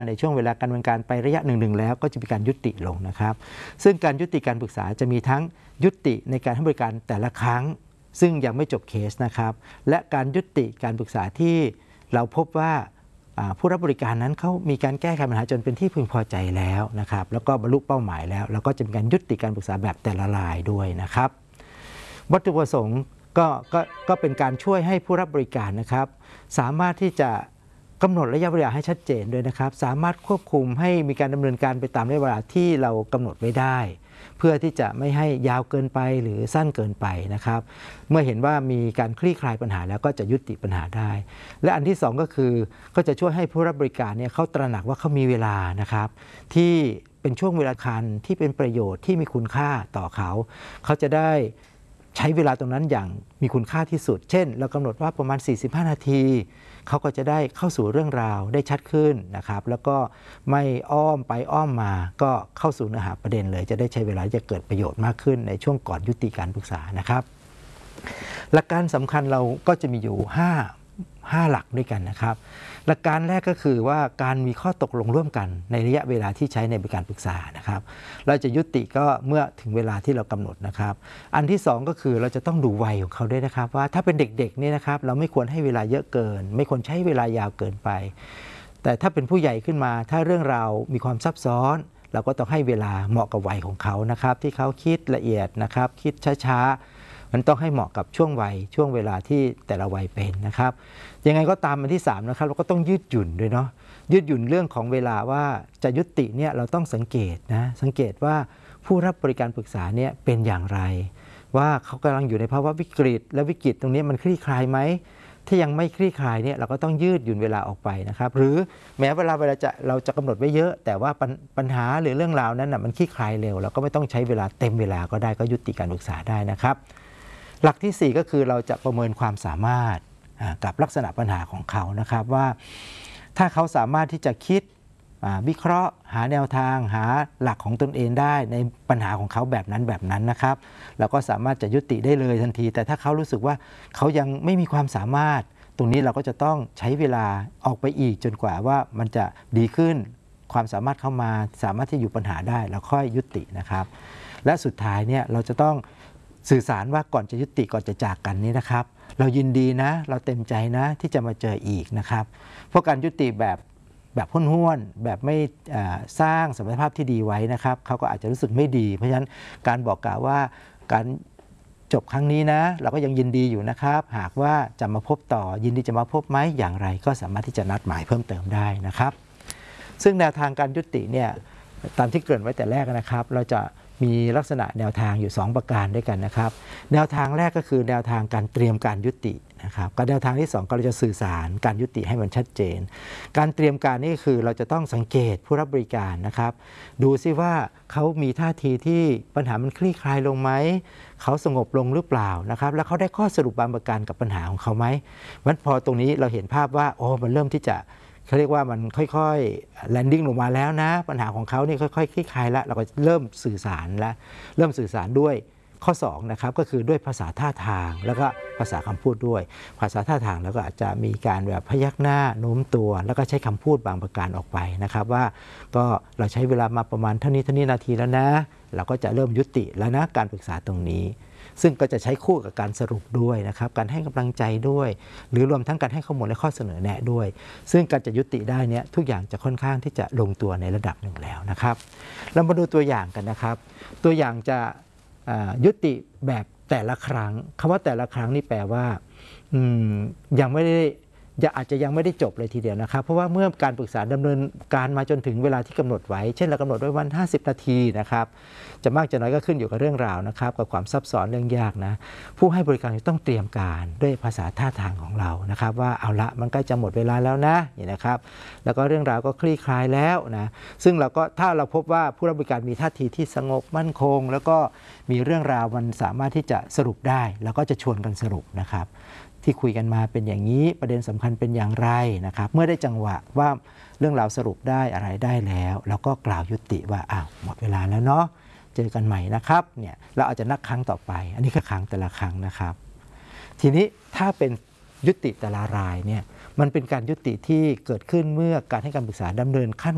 ในช่วงเวลาการดำเนินการไประยะหนึ่งแล้วก็จะมีการยุติลงนะครับซึ่งการยุติการปรึกษาจะมีทั้งยุติในการให้บริการแต่ละครั้งซึ่งยังไม่จบเคสนะครับและการยุติการปรึกษาที่เราพบว่าผู้รับบริการนั้นเขามีการแก้ไขปัญหาจนเป็นที่พึงพอใจแล้วนะครับแล้วก็บรรลุเป้าหมายแล้วเราก็จะมีการยุติการปรึกษาแบบแต่ละรายด้วยนะครับวัตถุประสงค์ก็เป็นการช่วยให้ผู้รับบริการนะครับสามารถที่จะกำหนดระยะเวลาให้ชัดเจนด้วยนะครับสามารถควบคุมให้มีการดำเนินการไปตามระยะเวลาที่เรากำหนดไว้ได้เพื่อที่จะไม่ให้ยาวเกินไปหรือสั้นเกินไปนะครับเมื่อเห็นว่ามีการคลี่คลายปัญหาแล้วก็จะยุติปัญหาได้และอันที่สองก็คือก็จะช่วยให้ผู้รับบริการเนี่ยเขาตระหนักว่าเขามีเวลานะครับที่เป็นช่วงเวลาคันที่เป็นประโยชน์ที่มีคุณค่าต่อเขาจะได้ใช้เวลาตรงนั้นอย่างมีคุณค่าที่สุดเช่นเรากำหนดว่าประมาณ45นาทีเขาก็จะได้เข้าสู่เรื่องราวได้ชัดขึ้นนะครับแล้วก็ไม่อ้อมไปอ้อมมาก็เข้าสู่เนื้อหาประเด็นเลยจะได้ใช้เวลาจะเกิดประโยชน์มากขึ้นในช่วงก่อนยุติการปรึกษานะครับหลักการสำคัญเราก็จะมีอยู่5หลักด้วยกันนะครับหลักการแรกก็คือว่าการมีข้อตกลงร่วมกันในระยะเวลาที่ใช้ในบริการปรึกษานะครับเราจะยุติก็เมื่อถึงเวลาที่เรากำหนดนะครับอันที่2ก็คือเราจะต้องดูวัยของเขาด้วยนะครับว่าถ้าเป็นเด็กๆนี่นะครับเราไม่ควรให้เวลาเยอะเกินไม่ควรใช้เวลายาวเกินไปแต่ถ้าเป็นผู้ใหญ่ขึ้นมาถ้าเรื่องราวมีความซับซ้อนเราก็ต้องให้เวลาเหมาะกับวัยของเขานะครับที่เขาคิดละเอียดนะครับคิดช้าๆมันต้องให้เหมาะกับช่วงวัยช่วงเวลาที่แต่ละวัยเป็นนะครับยังไงก็ตามอันที่3นะครับเราก็ต้องยืดหยุ่นด้วยเนาะยืดหยุ่นเรื่องของเวลาว่าจะยุติเนี่ยเราต้องสังเกตนะสังเกตว่าผู้รับบริการปรึกษาเนี่ยเป็นอย่างไรว่าเขากำลังอยู่ในภาวะวิกฤตและวิกฤตตรงนี้มันคลี่คลายไหมถ้ายังไม่คลี่คลายเนี่ยเราก็ต้องยืดหยุ่นเวลาออกไปนะครับหรือแม้เวลาเราจะกำหนดไว้เยอะแต่ว่าปัญหาหรือเรื่องราวนั้นนะมันคลี่คลายเร็วเราก็ไม่ต้องใช้เวลาเต็มเวลาก็ได้ก็ยุติการปรึกษาได้นะครับหลักที่4ก็คือเราจะประเมินความสามารถกับลักษณะปัญหาของเขานะครับว่าถ้าเขาสามารถที่จะคิดวิเคราะห์หาแนวทางหาหลักของตนเองได้ในปัญหาของเขาแบบนั้นนะครับเราก็สามารถจะยุติได้เลยทันทีแต่ถ้าเขารู้สึกว่าเขายังไม่มีความสามารถตรงนี้เราก็จะต้องใช้เวลาออกไปอีกจนกว่าว่ามันจะดีขึ้นความสามารถเข้ามาสามารถที่อยู่ปัญหาได้แล้วค่อยยุตินะครับและสุดท้ายเนี่ยเราจะต้องสื่อสารว่าก่อนจะยุติก่อนจะจากกันนี้นะครับเรายินดีนะเราเต็มใจนะที่จะมาเจออีกนะครับเพราะการยุติแบบห้วนๆแบบไม่สร้างสมรรถภาพที่ดีไว้นะครับเขาก็อาจจะรู้สึกไม่ดีเพราะฉะนั้นการบอกกล่าวว่าการจบครั้งนี้นะเราก็ยังยินดีอยู่นะครับหากว่าจะมาพบต่อยินดีจะมาพบไหมอย่างไรก็สามารถที่จะนัดหมายเพิ่มเติมได้นะครับซึ่งแนวทางการยุติเนี่ยตามที่เกริ่นไว้แต่แรกนะครับเราจะมีลักษณะแนวทางอยู่2ประการด้วยกันนะครับแนวทางแรกก็คือแนวทางการเตรียมการยุตินะครับกับแนวทางที่2ก็เราจะสื่อสารการยุติให้มันชัดเจนการเตรียมการนี่คือเราจะต้องสังเกตผู้รับบริการนะครับดูซิว่าเขามีท่าทีที่ปัญหามันคลี่คลายลงไหมเขาสงบลงหรือเปล่านะครับแล้วเขาได้ข้อสรุปบางประการกับปัญหาของเขาไหมมันพอตรงนี้เราเห็นภาพว่าโอ้มันเริ่มที่จะเขาเรียกว่ามันค่อยๆแลนดิ้งลงมาแล้วนะปัญหาของเขานี่ค่อยๆคลี่คลายแล้วเราก็เริ่มสื่อสารแล้วเริ่มสื่อสารด้วยข้อ2นะครับก็คือด้วยภาษาท่าทางแล้วก็ภาษาคำพูดด้วยภาษาท่าทางแล้วก็อาจจะมีการแบบพยักหน้าโน้มตัวแล้วก็ใช้คำพูดบางประการออกไปนะครับว่าก็เราใช้เวลามาประมาณเท่านี้นาทีแล้วนะเราก็จะเริ่มยุติแล้วนะการปรึกษาตรงนี้ซึ่งก็จะใช้คู่กับการสรุปด้วยนะครับการให้กำลังใจด้วยหรือรวมทั้งการให้ข้อมูลและข้อเสนอแนะด้วยซึ่งการจะยุติได้เนี่ยทุกอย่างจะค่อนข้างที่จะลงตัวในระดับหนึ่งแล้วนะครับเรามาดูตัวอย่างกันนะครับตัวอย่างจะยุติแบบแต่ละครั้งคำว่าแต่ละครั้งนี่แปลว่ายังไม่ได้อาจจะยังไม่ได้จบเลยทีเดียวนะครับเพราะว่าเมื่อการปรึกษาดำเนินการมาจนถึงเวลาที่กำหนดไว้เช่นเรากำหนดไว้วัน50นาทีนะครับจะมากจะน้อยก็ขึ้นอยู่กับเรื่องราวนะครับกับความซับซ้อนเรื่องยากนะผู้ให้บริการต้องเตรียมการด้วยภาษาท่าทางของเรานะครับว่าเอาละมันใกล้จะหมดเวลาแล้วนะนี่นะครับแล้วก็เรื่องราวก็คลี่คลายแล้วนะซึ่งเราก็ถ้าเราพบว่าผู้รับบริการมีท่าทีที่สงบมั่นคงแล้วก็มีเรื่องราวมันสามารถที่จะสรุปได้แล้วก็จะชวนกันสรุปนะครับที่คุยกันมาเป็นอย่างนี้ประเด็นสำคัญเป็นอย่างไรนะครับเมื่อได้จังหวะว่าเรื่องราวสรุปได้อะไรได้แล้วเราก็กล่าวยุติว่าอ้าวหมดเวลาแล้วเนาะเจอกันใหม่นะครับเนี่ยเราอาจจะนัดครั้งต่อไปอันนี้คือครั้งแต่ละครั้งนะครับทีนี้ถ้าเป็นยุติแต่ละรายเนี่ยมันเป็นการยุติที่เกิดขึ้นเมื่อการให้การปรึกษาดำเนินขั้น